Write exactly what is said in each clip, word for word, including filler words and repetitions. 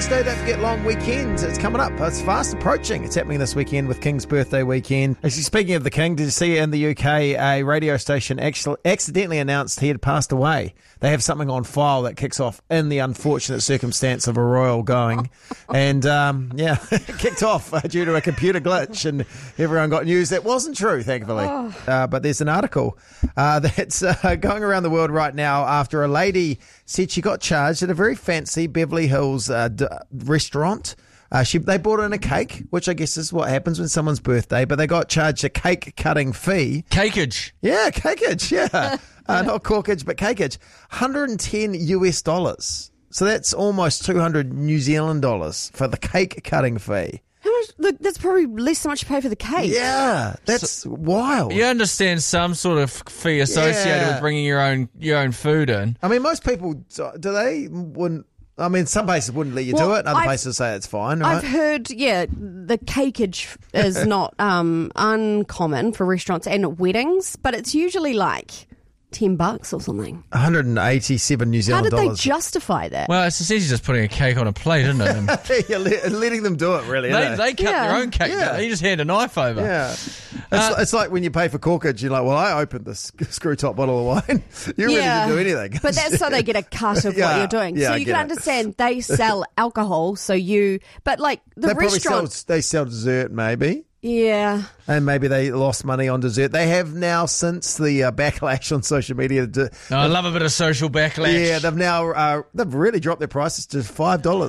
Thursday, don't forget long weekends. It's coming up. It's fast approaching. It's happening this weekend with King's birthday weekend. Actually, speaking of the King, did you see in the U K a radio station actually accidentally announced he had passed away? They have something on file that kicks off in the unfortunate circumstance of a royal going. And, um, yeah, it kicked off uh, due to a computer glitch, and everyone got news that wasn't true, thankfully. Oh. Uh, but there's an article uh, that's uh, going around the world right now after a lady said she got charged at a very fancy Beverly Hills uh, d- restaurant. Uh, she, they brought in a cake, which I guess is what happens when someone's birthday, but they got charged a cake cutting fee. Cakeage. Yeah, cakeage, yeah. uh, not corkage, but cakeage. one hundred ten US dollars. So that's almost two hundred New Zealand dollars for the cake cutting fee. How much? Look, that's probably less than much you pay for the cake. Yeah, that's so, wild. You understand some sort of fee associated yeah. with bringing your own your own food in. I mean, most people, do they wouldn't, I mean, some places wouldn't let you well, do it. Other I've, places say it's fine, right? I've heard, yeah, the cakeage is not um, uncommon for restaurants and weddings, but it's usually like ten bucks or something. one hundred eighty-seven New Zealand dollars. How did dollars. they justify that? Well, it's essentially just putting a cake on a plate, isn't it? And You're let, letting them do it, really. they, isn't they it? cut Yeah. their own cake. Yeah. You just hand a knife over. Yeah. It's, Uh, it's like when you pay for corkage, you're like, well, I opened this screw top bottle of wine. You really Yeah. didn't do anything. But that's so they get a cut of Yeah, what you're doing. yeah, so I you get can it. understand they sell alcohol, so you, but like the they probably restaurant. sell, they sell dessert, maybe. Yeah. And maybe they lost money on dessert. They have now, since the uh, backlash on social media. To, Oh, I love a bit of social backlash. yeah, they've now uh, they've really dropped their prices to five dollars.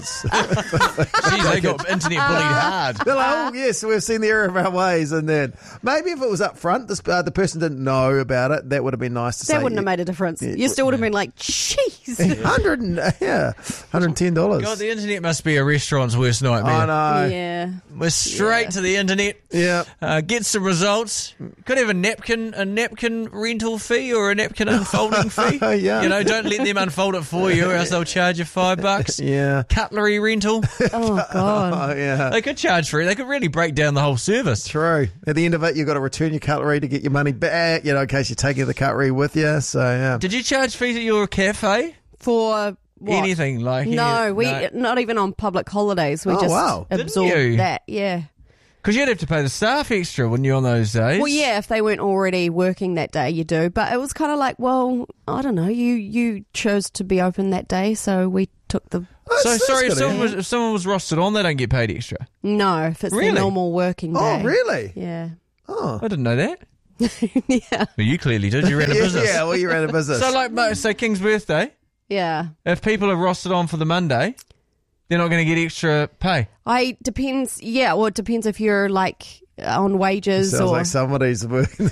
Jeez, they got internet bullied hard. They're like, oh yes, we've seen the error of our ways. And then maybe if it was up front, this, uh, the person didn't know about it. That would have been nice to say. That wouldn't have made a difference. You still would have been like, jeez. Hundred, yeah, hundred and ten dollars. God, the internet must be a restaurant's worst nightmare. I know. Yeah. We're straight Yeah. to the internet. Yeah. Uh, get some results. Could have a napkin, a napkin rental fee or a napkin unfolding fee. Yeah. You know, don't let them unfold it for you, or else they'll charge you five bucks. Yeah. Cutlery rental. Oh, God. Oh yeah. They could charge for it. They could really break down the whole service. True. At the end of it, you've got to return your cutlery to get your money back, you know, in case you're taking the cutlery with you. So, yeah. Did you charge fees at your cafe? For what? Anything like No, any- we no. not even on public holidays. We Oh, just wow. Didn't absorbed you? that. Yeah. Because you'd have to pay the staff extra, wouldn't you, on those days? Well, yeah, if they weren't already working that day, you do. But it was kind of like, well, I don't know. You you chose to be open that day, so we took the. That's- So, that's sorry, if good, someone, yeah. was, if someone was rostered on, they don't get paid extra. No, if it's Really? the normal working day. Oh, really? Yeah. Oh. I didn't know that. Yeah. Well, you clearly did. You ran a yeah, business. yeah, well, you ran a business. So, like, mo- so King's birthday, Yeah. if people are rostered on for the Monday, they're not going to get extra pay. I depends. Yeah. Well, it depends if you're like on wages Sounds or. like somebody's working,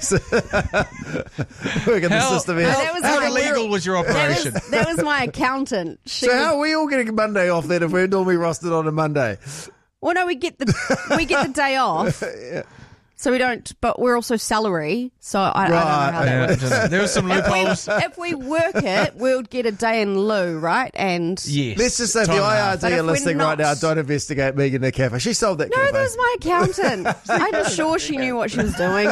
working the How, system here. Oh, that was how my- illegal was your that operation? was, that was my accountant. She So was- how are we all getting a Monday off then if we're normally rostered on a Monday? Well, no, we get the we get the day off, so we don't. But we're also salary, so I, I don't know how Right, that Yeah, works. I don't know. There were some loopholes. If we work it, we'll get a day in lieu, right? And Yes. Let's just say if Time the and a I R half. But D if are we're listening right not- now, don't investigate Megan the cafe. She sold that no, cafe. that was my accountant. I'm sure she knew what she was doing.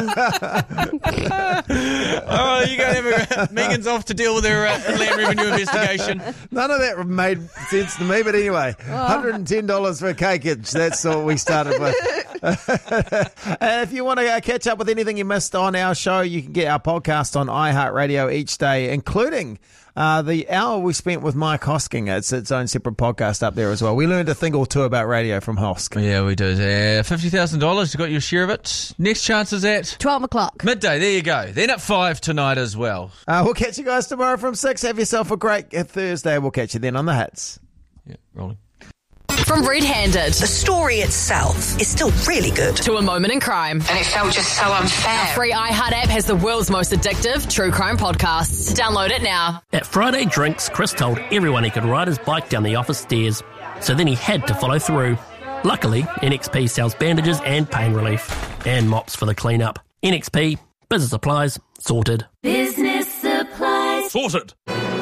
Oh, you go have a, Megan's off to deal with her uh, land revenue investigation. None of that made sense to me, but anyway, one hundred ten dollars for a cakeage. That's what we started with. And if you want to uh, catch up with anything you missed on our show, you can get our podcast on iHeartRadio each day, including uh, the hour we spent with Mike Hosking. It's its own separate podcast up there as well. We learned a thing or two about radio from Hosk. Yeah, we do. Uh, fifty thousand dollars, you got your share of it. Next chance is at Twelve o'clock. midday. There you go. Then at five tonight as well. Uh, we'll catch you guys tomorrow from six. Have yourself a great uh, Thursday. We'll catch you then on the hits. Yeah, rolling. From Red Handed The story itself is still really good. to A Moment in Crime. And it felt just so unfair. Free iHeart app has the world's most addictive true crime podcasts. Download it now. At Friday Drinks, Chris told everyone he could ride his bike down the office stairs, so then he had to follow through. Luckily, N X P sells bandages and pain relief, and mops for the cleanup. N X P, business supplies, sorted. Business supplies. Sorted!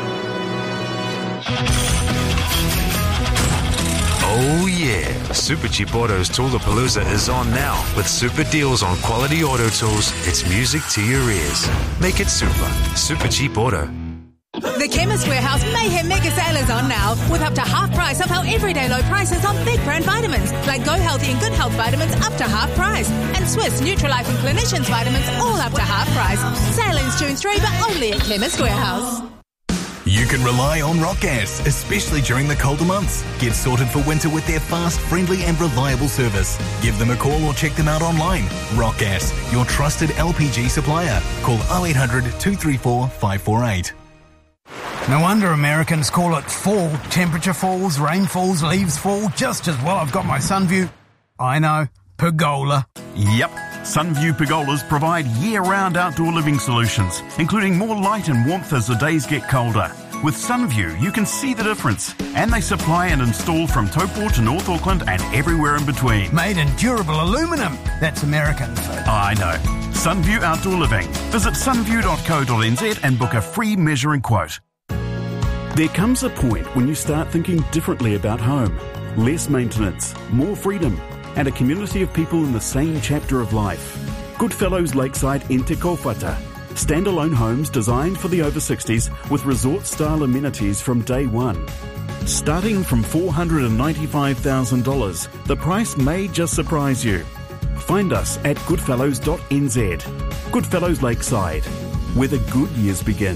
Oh yeah, Super Cheap Auto's Toolapalooza is on now with super deals on quality auto tools. It's music to your ears. Make it super. Super Cheap Auto. The Chemist Warehouse Mayhem Mega Sale is on now, with up to half price off our everyday low prices on big brand vitamins, like Go Healthy and Good Health vitamins up to half price, and Swiss Nutrilife and Clinicians vitamins all up to half price. Sale ends June third, but only at Chemist Warehouse. You can rely on Rock Gas, especially during the colder months. Get sorted for winter with their fast, friendly and reliable service. Give them a call or check them out online. Rock Gas, your trusted L P G supplier. Call oh eight hundred, two three four, five four eight. No wonder Americans call it fall. Temperature falls, rain falls, leaves fall, just as well I've got my Sunview. I know, pergola. Yep. Sunview Pergolas provide year-round outdoor living solutions, including more light and warmth as the days get colder. With Sunview, you can see the difference, and they supply and install from Taupo to North Auckland and everywhere in between. Made in durable aluminum. That's American. I know. Sunview Outdoor Living. Visit sunview dot co dot n z and book a free measuring quote. There comes a point when you start thinking differently about home. Less maintenance, more freedom, and a community of people in the same chapter of life. Goodfellows Lakeside in Te Kōwhata. Standalone homes designed for the over sixties with resort-style amenities from day one. Starting from four hundred ninety-five thousand dollars, the price may just surprise you. Find us at goodfellows dot n z. Goodfellows Lakeside, where the good years begin.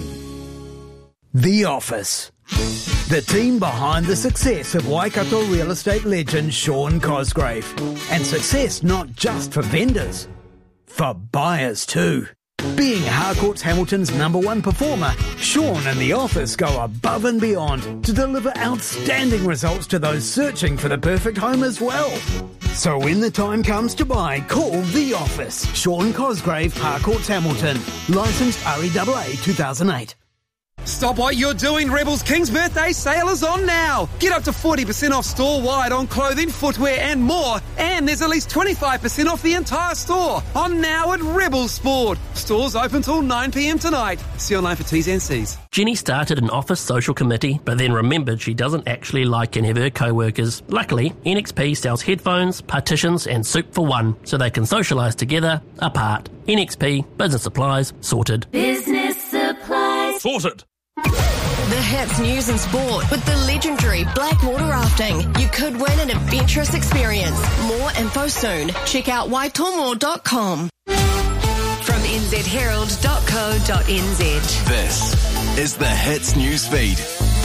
The Office. The team behind the success of Waikato real estate legend Sean Cosgrave. And success not just for vendors, for buyers too. Being Harcourts Hamilton's number one performer, Sean and The Office go above and beyond to deliver outstanding results to those searching for the perfect home as well. So when the time comes to buy, call The Office. Sean Cosgrave, Harcourts Hamilton. Licensed R E A A two thousand eight. Stop what you're doing. Rebel's King's Birthday sale is on now. Get up to forty percent off store-wide on clothing, footwear and more. And there's at least twenty-five percent off the entire store. On now at Rebel Sport. Stores open till nine p.m. tonight. See online for T's and C's. Jenny started an office social committee, but then remembered she doesn't actually like any of her co-workers. Luckily, N X P sells headphones, partitions and soup for one, so they can socialise together, apart. N X P, business supplies, sorted. Business supplies. Sorted. The hits, news and sport with the legendary Blackwater Rafting. You could win an adventurous experience. More info soon. Check out waitomo dot com. From n z herald dot co dot n z. This is the Hits News Feed.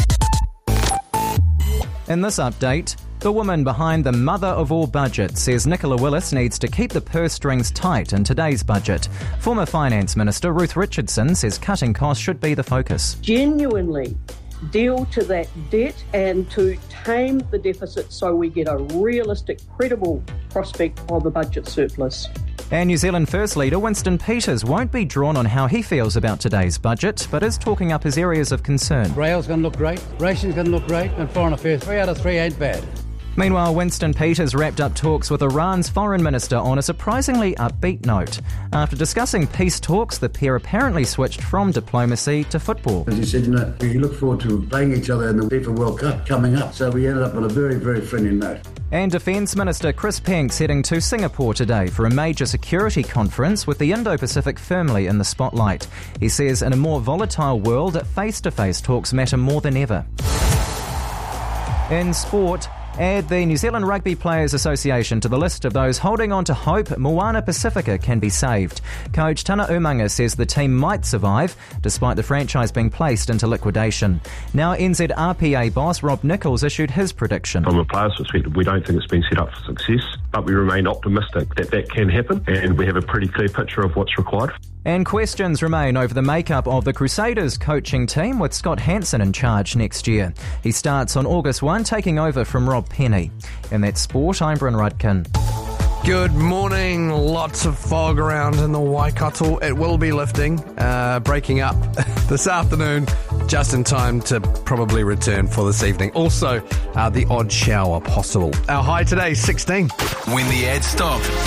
In this update, the woman behind the mother of all budgets says Nicola Willis needs to keep the purse strings tight in today's budget. Former Finance Minister Ruth Richardson says cutting costs should be the focus. Genuinely deal to that debt and to tame the deficit so we get a realistic, credible prospect of a budget surplus. And New Zealand First Leader Winston Peters won't be drawn on how he feels about today's budget, but is talking up his areas of concern. Rail's going to look great, ration's going to look great, and foreign affairs, three out of three ain't bad. Meanwhile, Winston Peters wrapped up talks with Iran's foreign minister on a surprisingly upbeat note. After discussing peace talks, the pair apparently switched from diplomacy to football. As you said, you know, we look forward to playing each other in the FIFA World Cup coming up, so we ended up on a very, very friendly note. And Defence Minister Chris Penk's heading to Singapore today for a major security conference with the Indo-Pacific firmly in the spotlight. He says in a more volatile world, face-to-face talks matter more than ever. In sport, add the New Zealand Rugby Players Association to the list of those holding on to hope Moana Pacifica can be saved. Coach Tana Umanga says the team might survive, despite the franchise being placed into liquidation. Now N Z R P A boss Rob Nichols issued his prediction. From a player's perspective, we don't think it's been set up for success, but we remain optimistic that that can happen, and we have a pretty clear picture of what's required. And questions remain over the makeup of the Crusaders coaching team, with Scott Hansen in charge next year. He starts on August first, taking over from Rob Penny. In that sport, I'm Bryn Rudkin. Good morning. Lots of fog around in the Waikato. It will be lifting, uh, breaking up this afternoon, just in time to probably return for this evening. Also, uh, the odd shower possible. Our high today, sixteen. When the ads stop,